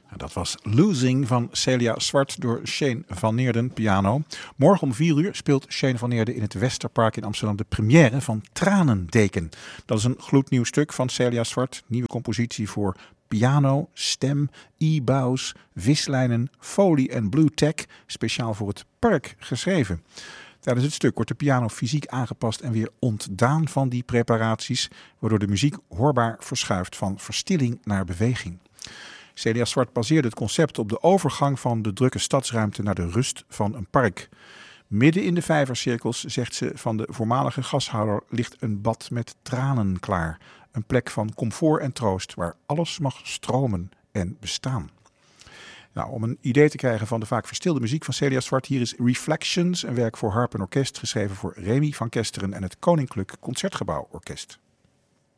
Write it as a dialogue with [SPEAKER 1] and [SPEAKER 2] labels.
[SPEAKER 1] Dat was Losing van Celia Zwart door Shane van Neerden, piano. Morgen om 4:00 speelt Shane van Neerden in het Westerpark in Amsterdam de première van Tranendeken. Dat is een gloednieuw stuk van Celia Zwart. Nieuwe compositie voor piano, stem, e-bows, wislijnen, folie en blue tack. Speciaal voor het park geschreven. Tijdens het stuk wordt de piano fysiek aangepast en weer ontdaan van die preparaties, waardoor de muziek hoorbaar verschuift van verstilling naar beweging. Celia Zwart baseerde het concept op de overgang van de drukke stadsruimte naar de rust van een park. Midden in de vijvercirkels, zegt ze, van de voormalige gashouder ligt een bad met tranen klaar. Een plek van comfort en troost waar alles mag stromen en bestaan. Nou, om een idee te krijgen van de vaak verstilde muziek van Celia Zwart, hier is Reflections, een werk voor harp en orkest geschreven voor Remy van Kesteren en het Koninklijk Concertgebouw Orkest.